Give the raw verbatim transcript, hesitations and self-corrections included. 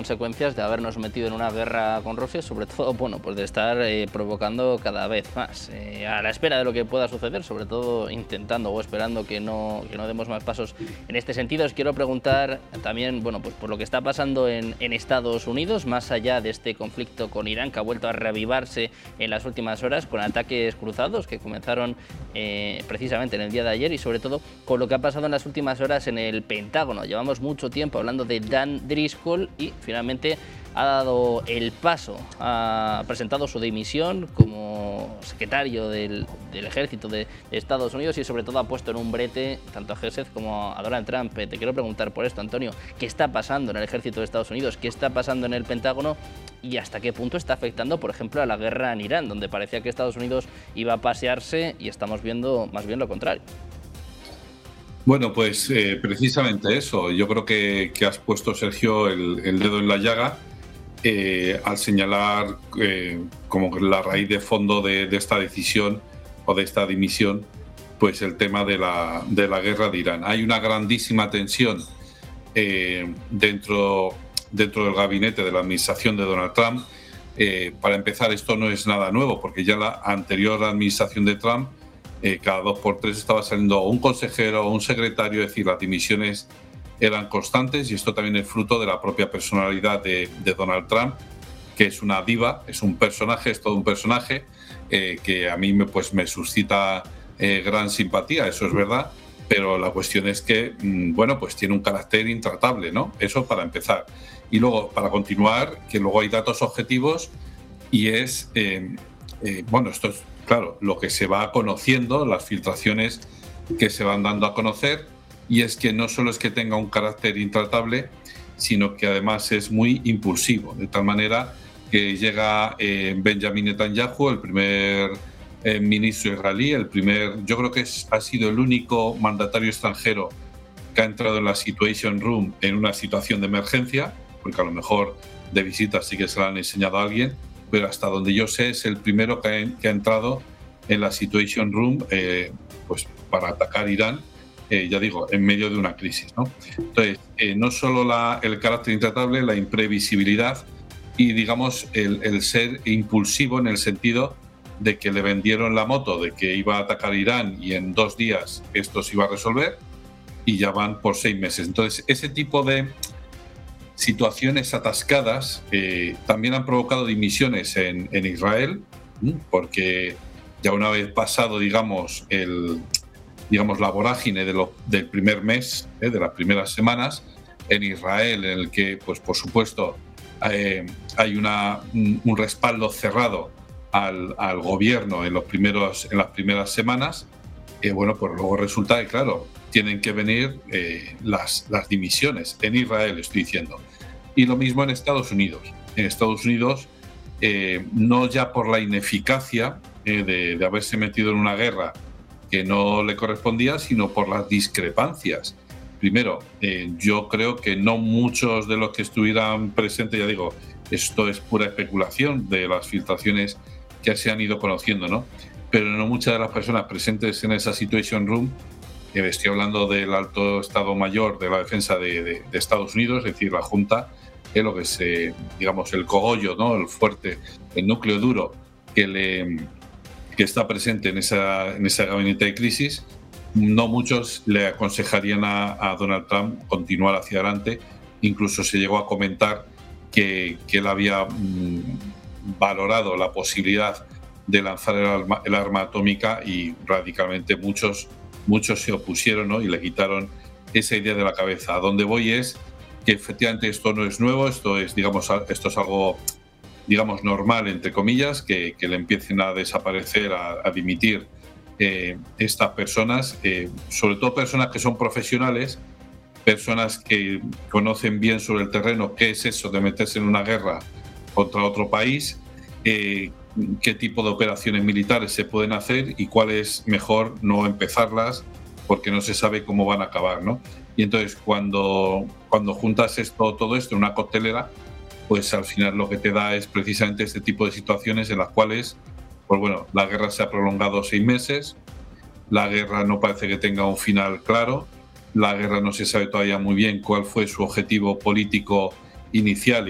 consecuencias de habernos metido en una guerra con Rusia, sobre todo, bueno, pues de estar eh, provocando cada vez más, eh, a la espera de lo que pueda suceder, sobre todo intentando o esperando que no, que no demos más pasos en este sentido. Os quiero preguntar también, bueno, pues por lo que está pasando en, en Estados Unidos, más allá de este conflicto con Irán, que ha vuelto a reavivarse en las últimas horas con ataques cruzados que comenzaron eh, precisamente en el día de ayer, y sobre todo con lo que ha pasado en las últimas horas en el Pentágono. Llevamos mucho tiempo hablando de Dan Driscoll y finalmente ha dado el paso, ha presentado su dimisión como secretario del, del Ejército de Estados Unidos y sobre todo ha puesto en un brete tanto a Hegseth como a Donald Trump. Te quiero preguntar por esto, Antonio, ¿qué está pasando en el Ejército de Estados Unidos? ¿Qué está pasando en el Pentágono? ¿Y hasta qué punto está afectando, por ejemplo, a la guerra en Irán, donde parecía que Estados Unidos iba a pasearse y estamos viendo más bien lo contrario? Bueno, pues eh, precisamente eso. Yo creo que, que has puesto, Sergio, el, el dedo en la llaga eh, al señalar eh, como la raíz de fondo de, de esta decisión o de esta dimisión, pues el tema de la, de la guerra de Irán. Hay una grandísima tensión eh, dentro, dentro del gabinete de la administración de Donald Trump. Eh, para empezar, esto no es nada nuevo, porque ya la anterior administración de Trump, Eh, cada dos por tres estaba saliendo un consejero o un secretario, es decir, las dimisiones eran constantes, y esto también es fruto de la propia personalidad de, de Donald Trump, que es una diva, es un personaje, es todo un personaje eh, que a mí me, pues, me suscita eh, gran simpatía, eso es verdad, pero la cuestión es que, mmm, bueno, pues tiene un carácter intratable, ¿no? Eso para empezar. Y luego, para continuar, que luego hay datos objetivos y es, eh, eh, bueno, esto es claro, lo que se va conociendo, las filtraciones que se van dando a conocer, y es que no solo es que tenga un carácter intratable, sino que además es muy impulsivo, de tal manera que llega eh, Benjamin Netanyahu, el primer eh, ministro israelí, el primer, yo creo que es, ha sido el único mandatario extranjero que ha entrado en la Situation Room en una situación de emergencia, porque a lo mejor de visita sí que se la han enseñado a alguien, pero hasta donde yo sé es el primero que ha, que ha entrado en la Situation Room eh, pues para atacar Irán, eh, ya digo, en medio de una crisis, ¿no? Entonces, eh, no solo la, el carácter intratable, la imprevisibilidad y, digamos, el, el ser impulsivo en el sentido de que le vendieron la moto de que iba a atacar Irán y en dos días esto se iba a resolver, y ya van por seis meses. Entonces, ese tipo de situaciones atascadas eh, también han provocado dimisiones en, en Israel, porque ya una vez pasado, digamos, el, digamos la vorágine de lo, del primer mes, eh, de las primeras semanas, en Israel, en el que, pues por supuesto, eh, hay una, un, un respaldo cerrado al, al gobierno en, los primeros, en las primeras semanas, eh, bueno, pues luego resulta que, claro, tienen que venir eh, las, las dimisiones. En Israel, estoy diciendo. Y lo mismo en Estados Unidos. En Estados Unidos, eh, no ya por la ineficacia eh, de, de haberse metido en una guerra que no le correspondía, sino por las discrepancias. Primero, eh, yo creo que no muchos de los que estuvieran presentes, ya digo, esto es pura especulación de las filtraciones que se han ido conociendo, ¿no? Pero no muchas de las personas presentes en esa Situation Room, eh, estoy hablando del alto Estado Mayor de la Defensa de, de, de Estados Unidos, es decir, la Junta, es lo que se, digamos, el cogollo, ¿no? El fuerte, el núcleo duro que, le, que está presente en, esa, en ese gabinete de crisis. No muchos le aconsejarían a, a Donald Trump continuar hacia adelante. Incluso se llegó a comentar que, que él había mmm, valorado la posibilidad de lanzar el arma, el arma atómica, y radicalmente muchos, muchos se opusieron, ¿no? Y le quitaron esa idea de la cabeza. A donde voy es que efectivamente esto no es nuevo, esto es, digamos, esto es algo, digamos, normal, entre comillas, que, que le empiecen a desaparecer, a, a dimitir eh, estas personas, eh, sobre todo personas que son profesionales, personas que conocen bien sobre el terreno qué es eso de meterse en una guerra contra otro país, eh, qué tipo de operaciones militares se pueden hacer y cuál es mejor no empezarlas porque no se sabe cómo van a acabar, ¿no? Y entonces cuando, cuando juntas esto, todo esto en una coctelera, pues al final lo que te da es precisamente este tipo de situaciones en las cuales, pues bueno, la guerra se ha prolongado seis meses, la guerra no parece que tenga un final claro, la guerra no se sabe todavía muy bien cuál fue su objetivo político inicial